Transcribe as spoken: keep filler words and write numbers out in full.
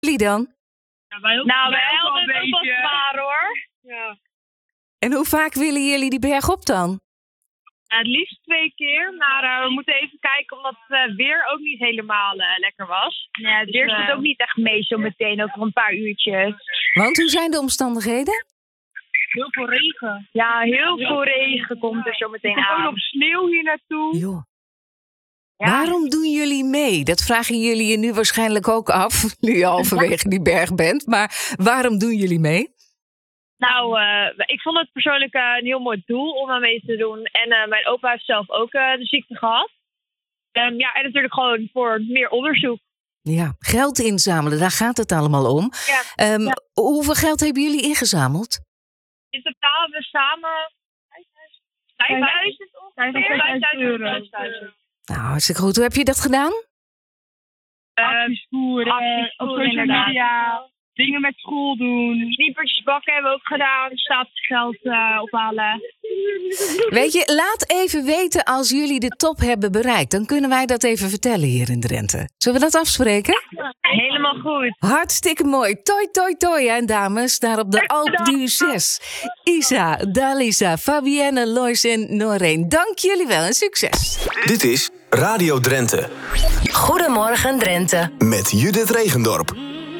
Jullie dan? Ja, wij ook, Nou, wij wij ook hadden wel het een ook wel beetje. zwaar, hoor. Ja. En hoe vaak willen jullie die berg op dan? Ja, het liefst twee keer, maar uh, we moeten even kijken omdat het uh, weer ook niet helemaal uh, lekker was. Ja, het Dus, weer uh, zit ook niet echt mee zo meteen over een paar uurtjes. Want hoe zijn de omstandigheden? Heel veel regen. Ja, heel veel regen komt er zo meteen Er komt ook aan. nog sneeuw hier naartoe. Joh. Ja. Waarom doen jullie mee? Dat vragen jullie je nu waarschijnlijk ook af, nu je halverwege die berg bent. Maar waarom doen jullie mee? Nou, uh, ik vond het persoonlijk uh, een heel mooi doel om aan mee te doen. En uh, mijn opa heeft zelf ook uh, de ziekte gehad. Um, ja, en natuurlijk gewoon voor meer onderzoek. Ja, geld inzamelen, daar gaat het allemaal om. Ja. Um, Ja. Hoeveel geld hebben jullie ingezameld? In totaal hebben we samen vijfduizend ongeveer. vijfduizend euro. vijfduizend. Nou, hartstikke goed. Hoe heb je dat gedaan? Acties voeren, acties op voeren, social inderdaad. media, dingen met school doen. Sniepertjes bakken hebben we ook gedaan. Staatsgeld uh, ophalen. Weet je, laat even weten als jullie de top hebben bereikt. Dan kunnen wij dat even vertellen hier in Drenthe. Zullen we dat afspreken? Helemaal goed. Hartstikke mooi. Toi, toi, toi, hè, dames. Daar op de Alpe d'Huez. Isa, Dalisa, Fabienne, Lois en Noreen. Dank jullie wel en succes. Dit is Radio Drenthe Goedemorgen Drenthe. met Judith Regendorp.